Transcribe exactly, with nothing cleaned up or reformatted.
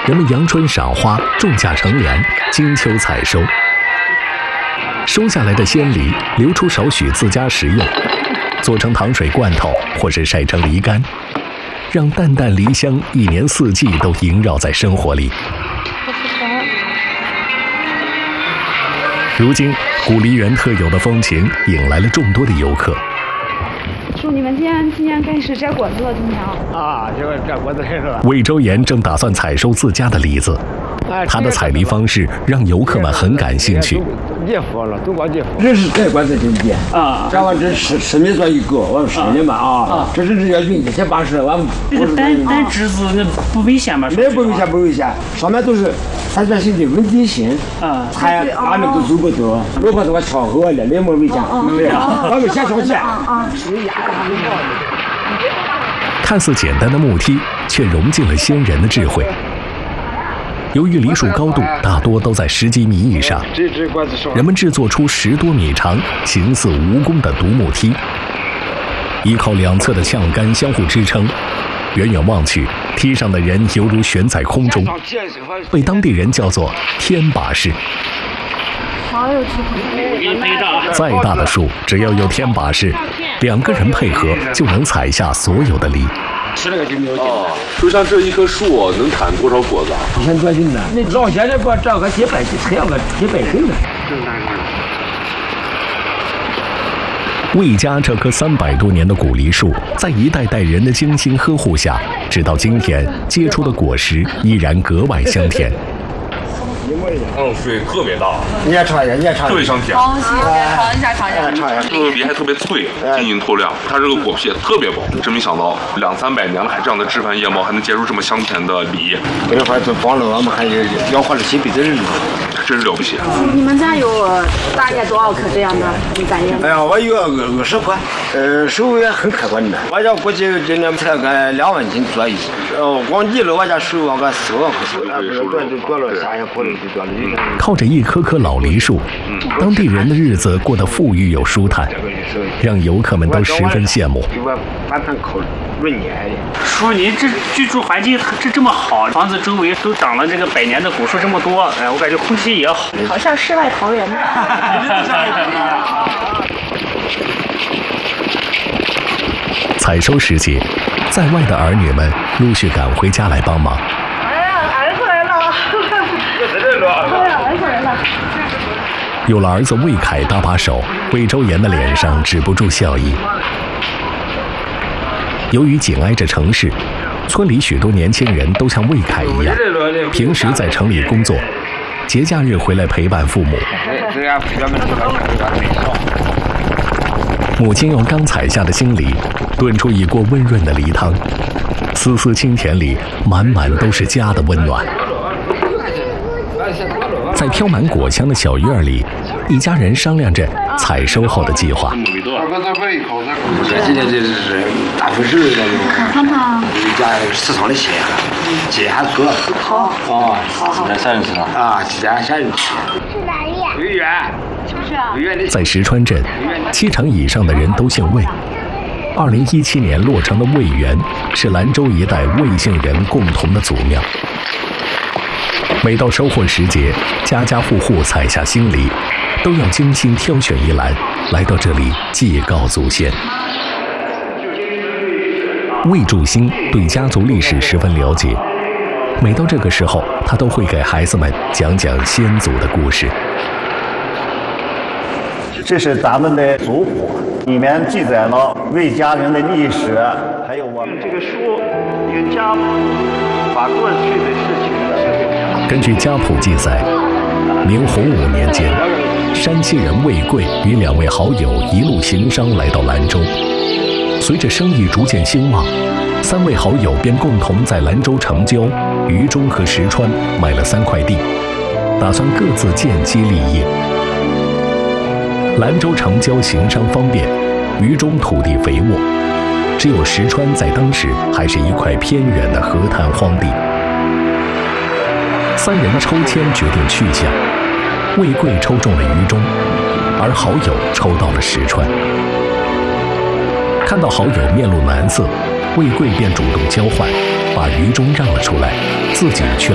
人们阳春赏花，种下乘凉，金秋采收。收下来的鲜梨留出少许自家食用，做成糖水罐头，或是晒成梨干，让淡淡梨香一年四季都萦绕在生活里。如今，古梨园特有的风情引来了众多的游客。 叔，你们今天今天开始摘果子了，今天啊，这个摘果子开始了。 魏周岩正打算采收自家的梨子，他的采梨方式让游客们很感兴趣。 地府了，都搞地府。 这是摘果子经济啊，摘完这十十米左一个，我们十年嘛啊，这是这个运气先八十，完。 这个单单枝子那不危险吗？ 那不危险，不危险，上面都是三角形的稳定性啊，还俺们都走不得。如果是我巧合了，那么危险，没有，我们先上去。 看似简单的木梯，却融进了先人的智慧。由于梨树高度大多都在十几米以上，人们制作出十多米长、形似蜈蚣的独木梯，依靠两侧的呛杆相互支撑。远远望去，梯上的人犹如悬在空中，被当地人叫做“天把式”。 好有智慧！ 再大的树，只要有天把式，两个人配合就能采下所有的梨。 吃那个就没有劲。 哦，就像这一棵树能产多少果子啊？ 一千多斤呢。那老先生给我找个几百斤，才要个几百斤呢。 魏家这棵三百多年的古梨树，在一代代人的精心呵护下，直到今天结出的果实依然格外香甜。 嗯，水特别大， 你也尝一下，你也尝一下， 特别香甜。 尝一下，尝一下， 尝一下。 这个梨还特别脆，晶莹透亮，它这个果皮也特别薄。真没想到，两三百年了，还这样的枝繁叶茂，还能结出这么香甜的梨。 这块就帮了我们，还有要活了几辈子人， 真是了不起。 你们家有大概多少棵这样的梨秆叶？ 哎呀，我有二二十棵，呃，收入也很可观的。我家估计今年才个两万斤左右，呃，光地了我家收入个四万块钱。哎，不是多就多了，下也多了就多了。 靠着一棵棵老梨树，当地人的日子过得富裕又舒坦，让游客们都十分羡慕。 叔，您这居住环境这这么好，房子周围都长了这个百年的古树这么多，哎，我感觉空气也好。 好像世外桃源呢。 采收时节，在外的儿女们陆续赶回家来帮忙。有了儿子魏凯搭把手，魏周岩的脸上止不住笑意。由于紧挨着城市，村里许多年轻人都像魏凯一样，平时在城里工作，节假日回来陪伴父母。母亲用刚采下的新梨炖出一锅温润的梨汤，丝丝清甜里满满都是家的温暖。在飘满果香的小院里，一家人商量着采收后的计划。 这今年这是大丰收了， 看看。 家市场的鲜，鸡还做。 好。 哦， 好好。三人市场。 啊，鸡家三人吃。 去哪里？ 魏园。 是不是啊？魏园的。 在石川镇，七成以上的人都姓魏。二零一七年落成的魏园，是兰州一带魏姓人共同的祖庙。每到收获时节，家家户户采下新梨，都要精心挑选一篮，来到这里祭告祖先。魏祝兴对家族历史十分了解，每到这个时候，他都会给孩子们讲讲先祖的故事。 这是咱们的族谱，里面记载了魏家人的历史，还有我们这个书有家谱，把过去的事情。 根据家谱记载，明洪武年间，山西人魏贵与两位好友一路行商来到兰州。随着生意逐渐兴旺，三位好友便共同在兰州城郊、渝中和石川买了三块地，打算各自建基立业。兰州城郊行商方便，渝中土地肥沃，只有石川在当时还是一块偏远的河滩荒地。三人抽签决定去向，魏贵抽中了渝中，而好友抽到了石川。看到好友面露难色，魏贵便主动交换，把渝中让了出来，自己去了